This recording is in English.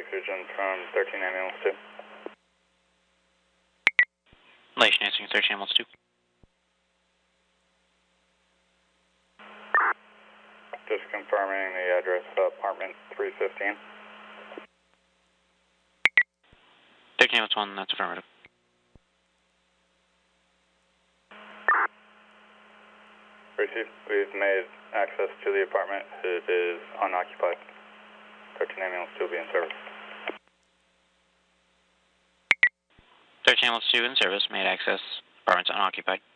Lake Surgeon from 13 Ambulance 2. Lake Nancy, 13 Ambulance 2. Just confirming the address of apartment 315. 13 Ambulance 1, that's affirmative. Received. We've made access to the apartment. It is unoccupied. 13 Ambulance 2 will be in service. 13 Ambulance 2 in service, made access, apartments unoccupied.